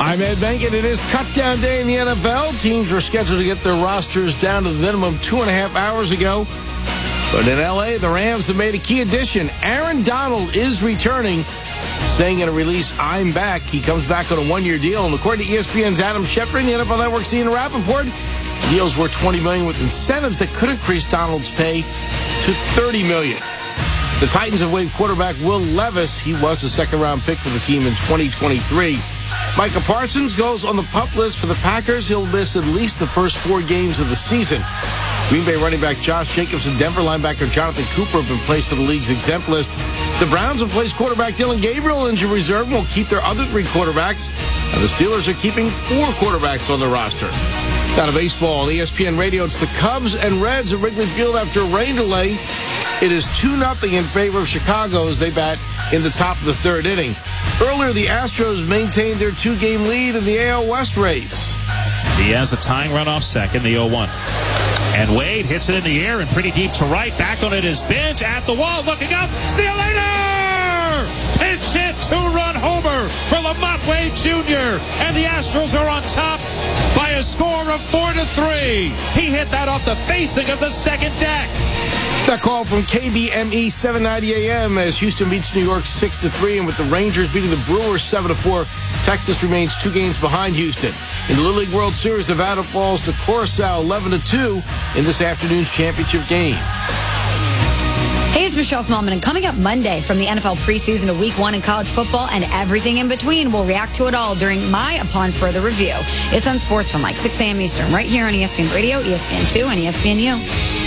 I'm Ed Benkin. It is cut-down day in the NFL. Teams were scheduled to get their rosters down to the minimum 2.5 hours ago. But in L.A., the Rams have made a key addition. Aaron Donald is returning, saying in a release, "I'm back." He comes back on a one-year deal. And according to ESPN's Adam Schefter and the NFL Network's Ian Rappaport, the deal's worth $20 million with incentives that could increase Donald's pay to $30 million. The Titans have waived quarterback Will Levis. He was a second-round pick for the team in 2023. Micah Parsons goes on the PUP list for the Packers. He'll miss at least the first 4 games of the season. Green Bay running back Josh Jacobs and Denver linebacker Jonathan Cooper have been placed to the league's exempt list. The Browns have placed quarterback Dillon Gabriel injured reserve and will keep their other 3 quarterbacks. And the Steelers are keeping 4 quarterbacks on the roster. Out of baseball on ESPN Radio, it's the Cubs and Reds at Wrigley Field after a rain delay. It is 2-0 in favor of Chicago as they bat in the top of the 3rd inning. Earlier, the Astros maintained their 2-game lead in the AL West race. He has a tying run off second, the 0-1. And Wade hits it in the air and pretty deep to right. Back on it is Bench at the wall, looking up. See you later! Pinch hit, 2-run homer for Lamont Wade Jr. And the Astros are on top by a score of 4-3. He hit that off the facing of the second deck. That call from KBME 790 AM as Houston beats New York 6-3, and with the Rangers beating the Brewers 7-4, Texas remains 2 games behind Houston. In the Little League World Series, Nevada falls to Curacao 11-2 in this afternoon's championship game. Hey, it's Michelle Smallman, and coming up Monday from the NFL preseason to Week 1 in college football and everything in between, we'll react to it all during my Upon Further Review. It's on Sports from like 6 a.m. Eastern, right here on ESPN Radio, ESPN2, and ESPNU.